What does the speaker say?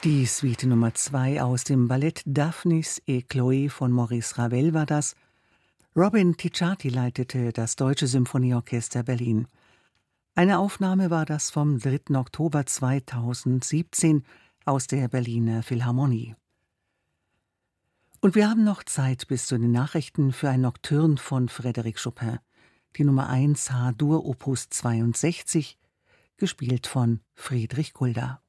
Die Suite Nummer 2 aus dem Ballett Daphnis et Chloé von Maurice Ravel war das. Robin Ticciati leitete das Deutsche Symphonieorchester Berlin. Eine Aufnahme war das vom 3. Oktober 2017 aus der Berliner Philharmonie. Und wir haben noch Zeit bis zu den Nachrichten für ein Nocturne von Frédéric Chopin, die Nummer 1 H-Dur Opus 62, gespielt von Friedrich Gulda.